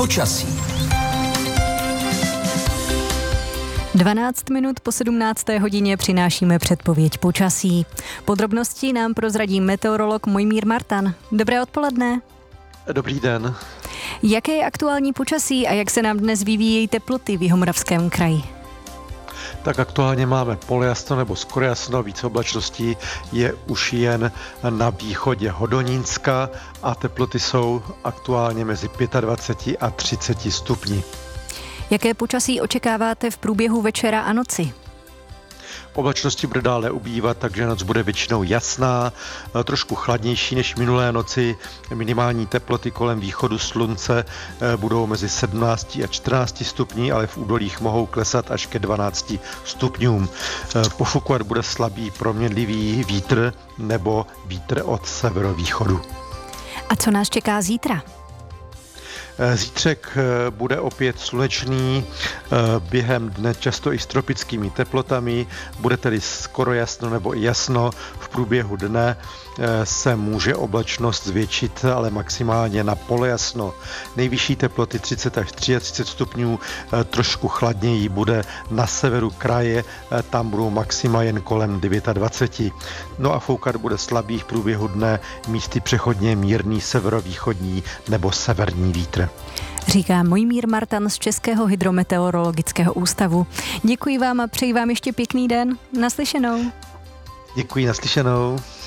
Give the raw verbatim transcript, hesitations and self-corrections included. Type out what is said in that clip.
Počasí. dvanáct minut po sedmnácté hodině přinášíme předpověď počasí. Podrobnosti nám prozradí meteorolog Mojmír Martan. Dobré odpoledne. Dobrý den. Jaké je aktuální počasí a jak se nám dnes vyvíjejí teploty v Jihomoravském kraji? Tak aktuálně máme polojasno nebo skoro jasno, více oblačností je už jen na východě Hodonínska a teploty jsou aktuálně mezi dvacet pět a třicet stupni. Jaké počasí očekáváte v průběhu večera a noci? Oblačnosti bude dále ubývat, takže noc bude většinou jasná, trošku chladnější než minulé noci. Minimální teploty kolem východu slunce budou mezi sedmnáct a čtrnáct stupní, ale v údolích mohou klesat až ke dvanácti stupňům. Pofukovat bude slabý proměnlivý vítr nebo vítr od severovýchodu. A co nás čeká zítra? Zítřek bude opět slunečný, během dne často i s tropickými teplotami, bude tedy skoro jasno nebo i jasno. V průběhu dne se může oblačnost zvětšit, ale maximálně na polojasno. Nejvyšší teploty třicet až třicet tři stupňů, trošku chladněji bude na severu kraje, tam budou maxima jen kolem dvacet devět. No a foukat bude slabý v průběhu dne, místy přechodně mírný severovýchodní nebo severní vítr. Říká Mojmír Martan z Českého hydrometeorologického ústavu. Děkuji vám a přeji vám ještě pěkný den. Naslyšenou. Děkuji, naslyšenou.